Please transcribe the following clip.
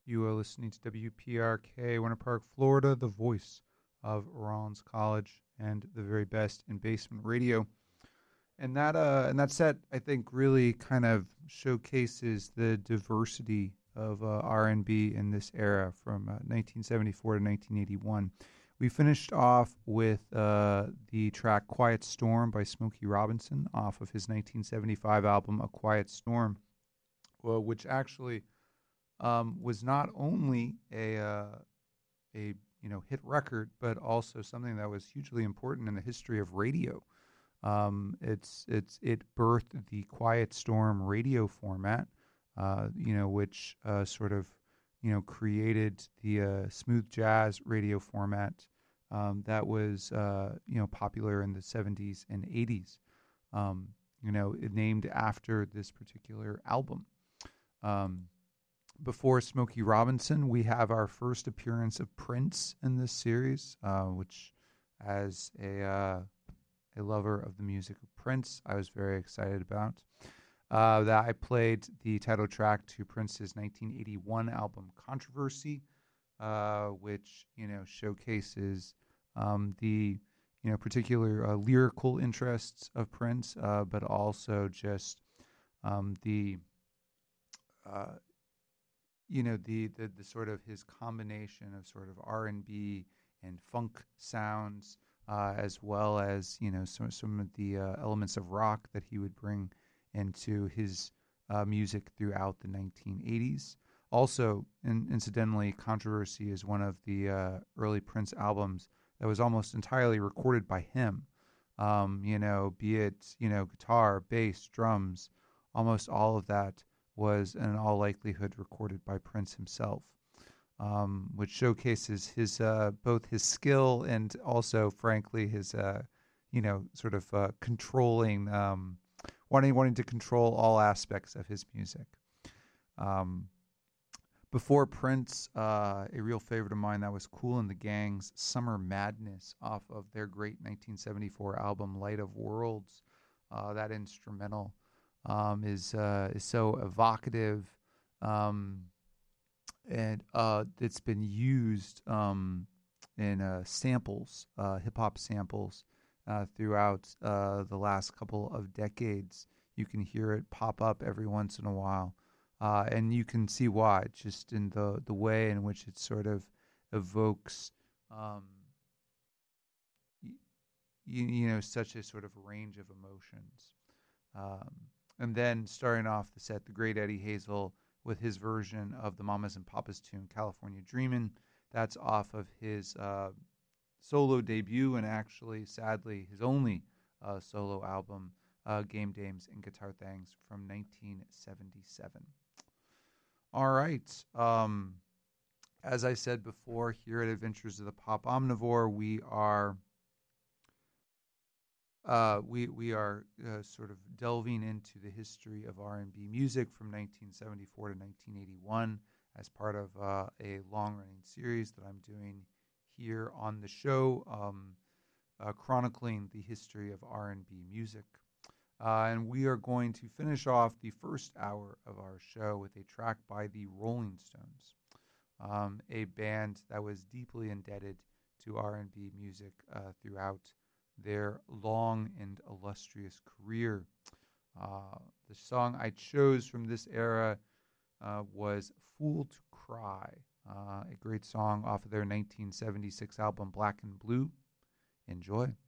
You are listening to WPRK, Winter Park, Florida, the voice of Rollins College and the very best in basement radio. And that set, I think, really kind of showcases the diversity of R&B in this era from 1974 to 1981. We finished off with the track "Quiet Storm" by Smokey Robinson off of his 1975 album "A Quiet Storm," which actually was not only a hit record, but also something that was hugely important in the history of radio. It birthed the Quiet Storm radio format, which sort of created the smooth jazz radio format that was popular in the 70s and 80s. Named after this particular album. Um, Before Smokey Robinson, we have our first appearance of Prince in this series, which, as a lover of the music of Prince, I was very excited about. That I played the title track to Prince's 1981 album Controversy, which showcases the particular lyrical interests of Prince, but also just the uh, the sort of his combination of sort of R&B and funk sounds, as well as some of the elements of rock that he would bring into his music throughout the 1980s. Also, incidentally, Controversy is one of the early Prince albums that was almost entirely recorded by him. Be it guitar, bass, drums, almost all of that was in all likelihood recorded by Prince himself, which showcases his both his skill and also, frankly, his sort of controlling, wanting to control all aspects of his music. Um, Before Prince, a real favorite of mine that was Kool and the Gang's "Summer Madness" off of their great 1974 album "Light of Worlds." That instrumental is so evocative, um, and it's been used in samples, hip hop samples, throughout the last couple of decades. You can hear it pop up every once in a while, and you can see why, just in the way in which it sort of evokes, um, such a sort of range of emotions. Um, and then starting off the set, the great Eddie Hazel with his version of the Mamas and Papas tune, California Dreamin'. That's off of his solo debut and actually, sadly, his only solo album, Game Dames and Guitar Thangs from 1977. All right. As I said before, here at Adventures of the Pop Omnivore, we are sort of delving into the history of R&B music from 1974 to 1981 as part of a long-running series that I'm doing here on the show, chronicling the history of R&B music. And we are going to finish off the first hour of our show with a track by the Rolling Stones, a band that was deeply indebted to R&B music throughout their long and illustrious career. The song I chose from this era was "Fool to Cry," a great song off of their 1976 album Black and Blue. Enjoy.